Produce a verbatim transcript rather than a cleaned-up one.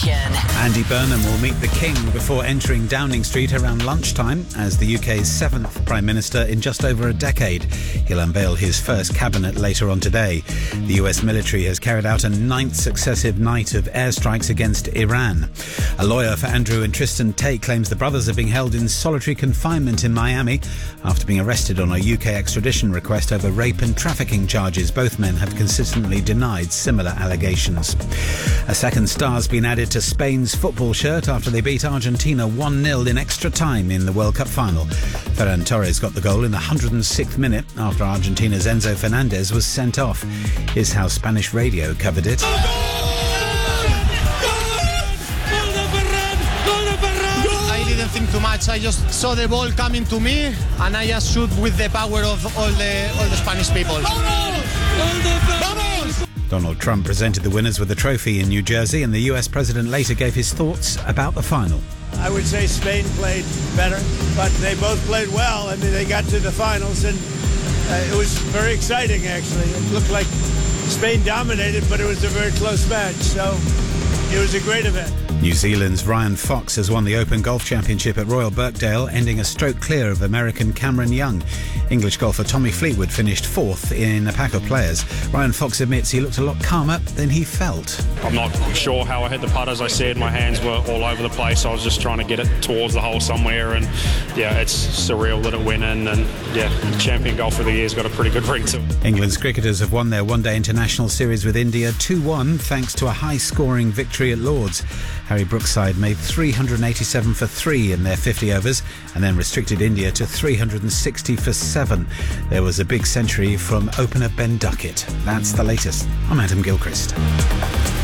Nation. Andy Burnham will meet the King before entering Downing Street around lunchtime as the U K's seventh Prime Minister in just over a decade. He'll unveil his first cabinet later on today. The U S military has carried out a ninth successive night of airstrikes against Iran. A lawyer for Andrew and Tristan Tate claims the brothers are being held in solitary confinement in Miami after being arrested on a U K extradition request over rape and trafficking charges. Both men have consistently denied similar allegations. A second star's been added to Spain's football shirt after they beat Argentina one nil in extra time in the World Cup final. Ferran Torres got the goal in the one hundred sixth minute after Argentina's Enzo Fernandez was sent off. Here's how Spanish radio covered it. I didn't think too much. I just saw the ball coming to me and I just shoot with the power of all the all the Spanish people. Donald Trump presented the winners with a trophy in New Jersey, and the U S president later gave his thoughts about the final. I would say Spain played better, but they both played well. I mean, they got to the finals, and uh, it was very exciting, actually. It looked like Spain dominated, but it was a very close match, so it was a great event. New Zealand's Ryan Fox has won the Open Golf Championship at Royal Birkdale, ending a stroke clear of American Cameron Young. English golfer Tommy Fleetwood finished fourth in a pack of players. Ryan Fox admits he looked a lot calmer than he felt. I'm not sure how I hit the putt. As I said, my hands were all over the place. I was just trying to get it towards the hole somewhere, and yeah, it's surreal that it went in, and yeah, champion golfer of the year's got a pretty good ring to it. England's cricketers have won their one-day international series with India two one thanks to a high-scoring victory at Lord's. Harry Brookside made three hundred eighty-seven for three in their fifty overs and then restricted India to three hundred sixty for seven. There was a big century from opener Ben Duckett. That's the latest. I'm Adam Gilchrist.